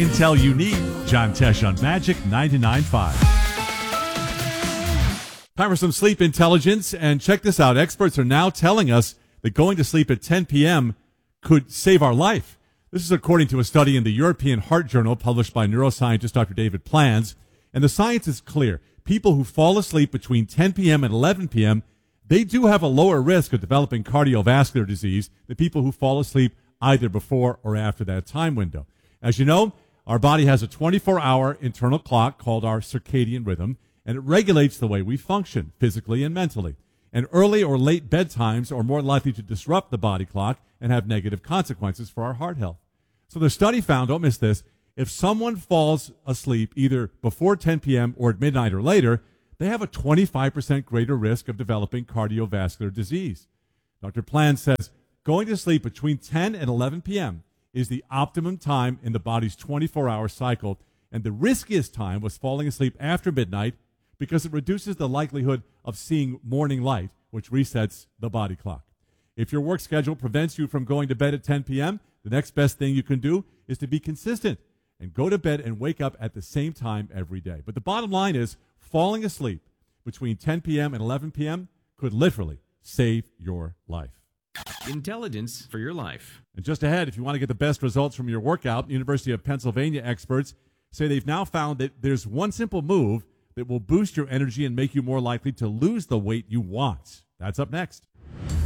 Intel you need. John Tesh on Magic 99.5. Time for some sleep intelligence, and check this out. Experts are now telling us that going to sleep at 10 p.m. could save our life. This is according to a study in the European Heart Journal published by neuroscientist Dr. David Plans, and the science is clear. People who fall asleep between 10 p.m. and 11 p.m., they do have a lower risk of developing cardiovascular disease than people who fall asleep either before or after that time window. As you know, our body has a 24-hour internal clock called our circadian rhythm, and it regulates the way we function physically and mentally. And early or late bedtimes are more likely to disrupt the body clock and have negative consequences for our heart health. So the study found, don't miss this, if someone falls asleep either before 10 p.m. or at midnight or later, they have a 25% greater risk of developing cardiovascular disease. Dr. Plan says going to sleep between 10 and 11 p.m. is the optimum time in the body's 24-hour cycle, and the riskiest time was falling asleep after midnight because it reduces the likelihood of seeing morning light, which resets the body clock. If your work schedule prevents you from going to bed at 10 p.m., the next best thing you can do is to be consistent and go to bed and wake up at the same time every day. But the bottom line is falling asleep between 10 p.m. and 11 p.m. could literally save your life. Intelligence for your life. And just ahead, if you want to get the best results from your workout, University of Pennsylvania experts say they've now found that there's one simple move that will boost your energy and make you more likely to lose the weight you want. That's up next.